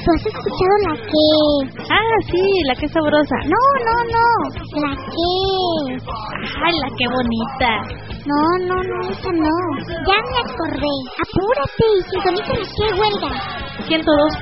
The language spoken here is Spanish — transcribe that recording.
¿Tú has escuchado la que? Ah, sí, la que es sabrosa. No. La que. Ay, la que bonita. No, esa no. Ya me acordé. Apúrate y sintoniza la que huelga. 102.5